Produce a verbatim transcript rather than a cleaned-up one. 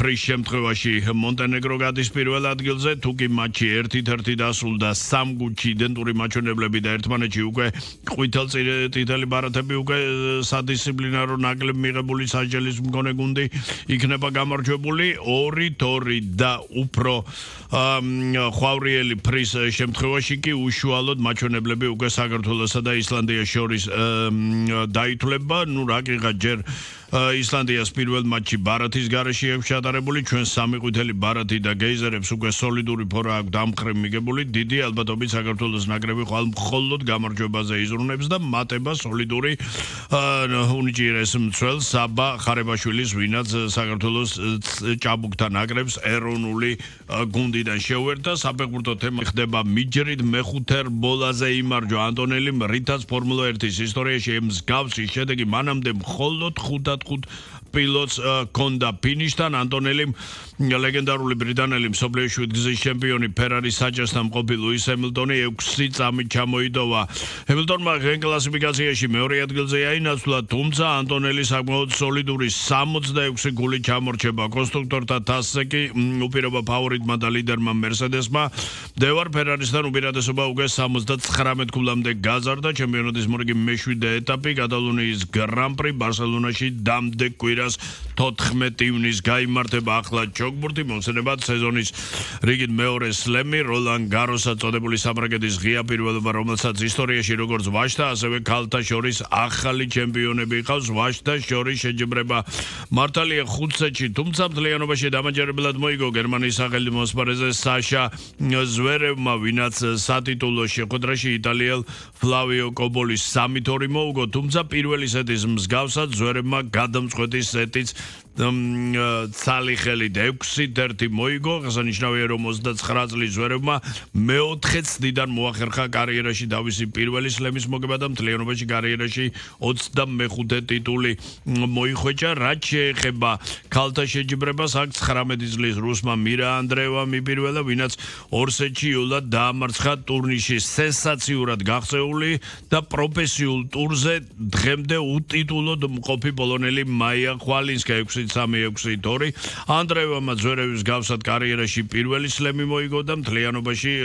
ფრის შემთხვევაში მონტენეგრო გადის პირველ ადგილზე, თუკი მატჩი ერთ-ერთი დასრულდა სამ გუნდში იდენტური მაჩვენებლები და ერთმანეთში უკვე ყვითელ-წითელი ბარათები უკვე სადისციპლინარო ნაკლებ მიღებული სასჯელის მქონე გუნდი იქნება გამარჯვებული ორი თორი და უფრო ხვავრიელი ფრის შემთხვევაში კი უშუალოდ მაჩვენებლები უკვე საქართველოსა და ისლანდიას შორის დაითვლება, ნუ რა კიღა ჯერ ისლანდიას პირველ მატჩი ბარათის გარეშე აქვს ჩატარებული, ჩვენ სამი ყვითელი ბარათი და გეიზერებს უკვე სოლიდური ფორა აქვს დამხრე მიგებული, დიდი ალბათობით საქართველოს ნაკრები ხვალ მხოლოდ გამარჯვებაზე იზრუნებს და მატება სოლიდური უნიჭიერეს მცველ საბა ხარებაშვილის, ვინაც საქართველოს ჭაბუკთა ნაკრებს ეროვნული გუნდიდან შეუერთდა. საფეხბურთო თემა ხდება მიჯრით მეხუთე რბოლაზე იმარჯვა ანტონელიმ, რითაც ფორმულა ერთის ისტორიაში მსგავსი შედეგი მანამდე მხოლოდ ხუთად ხუთ პილოტს კონდა ფინიშთან. ანტონელიმ ლეგენდარული ბრიტანელი მსოფლიოს შვიდგზის ჩემპიონი ფერარის საჯასთან მყოფი ლუის ჰემილტონი ექვსი წამით ჩამოიდოვა. ჰემილტონმა ღენ კლასიფიკაციაში მეორე ადგილზე აინაცვლა, თუმცა ანტონელი საკმაოდ სოლიდური სამოცდაექვსი გულით ჩამორჩება. კონსტრუქტორთა თასზე კი უპირობა ფავორიტმა და ლიდერმა მერსედესმა დევარ ფერარისთან უპირატესობა უკვე სამოცდათხრამეტ გულამდე გაზარდა. ჩემპიონატის მორიგი მეშვიდე ეტაპი კატალონიის გრან-პრი ბარსელონაში დამდეგ კვირას თოთხმეტი ივნის გაიმართება. ახლა ჯოგბურთი მოხსენებად სეზონის რიგით მეორე სლემი როლან გაროსად წოდებული საფრანგეთის ღია პირველობა, რომელსაც ისტორიაში როგორც ვაჟთა ასევე ქალთა შორის ახალი ჩემპიონები ყავს. ვაჟთა შორის შეჯიბრება მართალია ხუთსეტში, თუმცა მთლიანობაში დამაჯერებლად მოიგო გერმანიის სახელმწიფო მოსპარეზე საშა ზვერევმა, ვინაც სატიტულო შეხვედრაში იტალიელ ფლავიო კობოლის სამი თორი მოუგო, თუმცა პირველი სეტის მსგავსად ზვერევმა გადამწყვეტი სეტიც ცალი ხელით ექვსით ერთი მოიგო. აღსანიშნავია, რომ ოცდაცხრა წლის ზვერევმა მეოთხე წლიდან მოახერხა კარიერაში თავისი პირველი სლემის მოგება და მთლიანობაში კარიერაში ოცდამეხუთე ტიტული მოიხვეჭა. რაც შეეხება ქალთა შეჯიბრებას, აქ ცხრამეტი წლის რუსმა მირა ანდრეევამ მიპირველა, ვინაც ორ სეტში იოლად დაამარცხა ტურნირში სენსაციურად გაღწეული და პროფესიულ ტურზე დღემდე უტიტულოდ მყოფი პოლონელი მაია ხვალინსკა ექვსი სამი ექვსი თორი. ანდრეევმა ზვერევის გავსად კარიერაში პირველი სლემი მოიგო და მთლიანობაში